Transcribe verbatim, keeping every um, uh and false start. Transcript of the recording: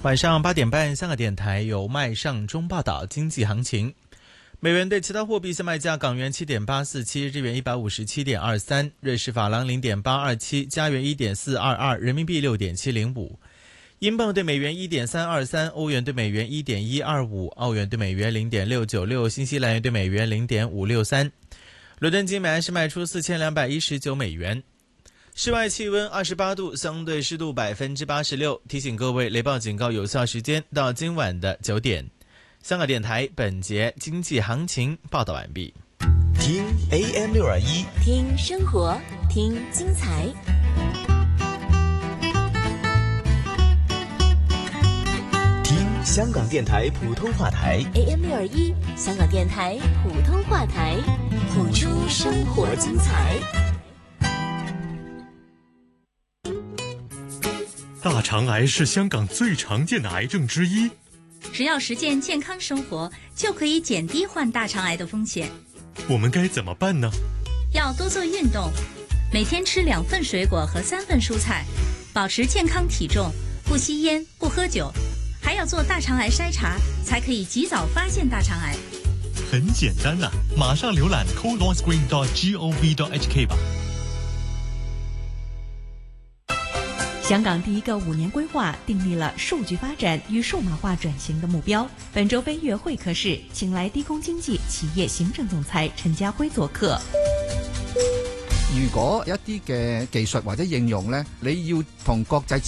晚上八点半，香港电台由麦尚中报道经济行情。美元对其他货币现卖价：港元七点八四七，日元一百五十七点二三，瑞士法郎零点八二七，加元一点四二二，人民币六点七零五，英镑对美元一点三二三，欧元对美元一点一二五，澳元对美元零点六九六，新西兰元对美元零点五六三。伦敦金每安士卖出四千两百一十九美元。室外气温二十八度，相对湿度百分之八十六。提醒各位，雷暴警告有效时间到今晚的九点。香港电台本节经济行情报道完毕。 听 A M 六二一， 听生活，听精彩。 听香港电台普通话台 A M 六二一，香港电台普通话台，谱出生活精彩。 大肠癌是香港最常见的癌症之一。 只要实践健康生活，就可以减低患大肠癌的风险。 我们该怎么办呢？ 要多做运动，每天吃两份水果和三份蔬菜，保持健康体重，不吸烟，不喝酒，还要做大肠癌筛查，才可以及早发现大肠癌。 很简单啊，马上浏览 colonscreen dot gov dot h k 吧。 香港第一个五年规划订立了数据发展与数码化转型的目標。本周飛躍會客室，請來低空經濟企業行政總裁陳家輝做客。 如果一啲嘅技術或者應用呢，你要同國際